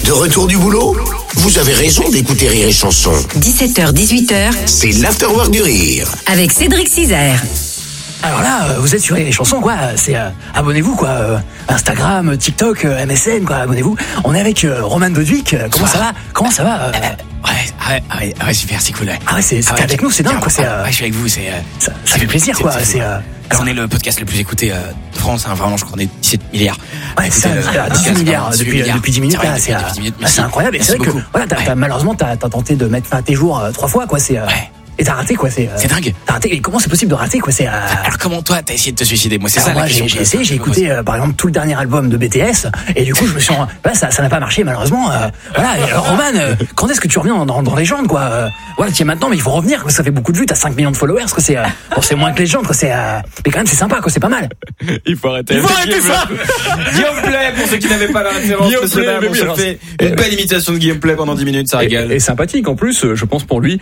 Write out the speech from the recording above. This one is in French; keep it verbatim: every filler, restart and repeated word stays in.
De retour du boulot? Vous avez raison d'écouter Rire et Chanson. dix-sept heures dix-huit heures. C'est l'afterwork du rire. Avec Cédric Cizer. Alors là, vous êtes sur les chansons, quoi. C'est euh, abonnez-vous, quoi. Euh, Instagram, TikTok, euh, M S N, quoi. Abonnez-vous. On est avec euh, Roman Doduic. Euh, comment ça va Comment ça va euh... Ouais, ouais, ouais, ouais, super, c'est cool. Ouais. Ah ouais, c'est, c'est ah ouais, avec nous, c'est dingue, quoi. C'est, euh... ouais, je suis avec vous, c'est. Euh, ça, ça fait plaisir, quoi. C'est. Euh... Alors, on est le podcast le plus écouté euh, de France, hein, vraiment, je crois qu'on est dix-sept milliards. Ouais, c'est ça, euh, dix-huit milliards depuis, euh, depuis dix minutes. C'est, là, c'est, euh, ah, c'est incroyable. Et c'est vrai beaucoup. que, voilà, t'as, ouais. t'as, malheureusement, t'as, t'as tenté de mettre fin à tes jours euh, trois fois, quoi. C'est. Euh... Ouais. Et t'as raté, quoi. C'est, euh, c'est dingue. T'as raté. Et comment c'est possible de rater, quoi. C'est. Euh... Alors comment toi t'as essayé de te suicider? Moi c'est Alors ça. Moi la j'ai, j'ai essayé, j'ai écouté euh, par exemple tout le dernier album de B T S et du coup je me suis, bah, ça, ça n'a pas marché malheureusement. Euh, voilà. Et alors Roman, euh, quand est-ce que tu reviens dans, dans, dans Légende, quoi? euh, Voilà, tiens maintenant, mais il faut revenir. Quoi, ça fait beaucoup de vues. T'as cinq millions de followers, quoi. C'est, euh, bon, c'est moins que Légende, quoi. C'est, euh, mais quand même c'est sympa, quoi. C'est pas mal. Il faut arrêter. Il faut arrêter ça. Guillaume Play, pour ceux qui n'avaient pas la référence, Guillaume Play, on se fait une belle imitation de Guillaume Play pendant dix minutes, ça régale. Et, et sympathique en plus, je pense pour lui.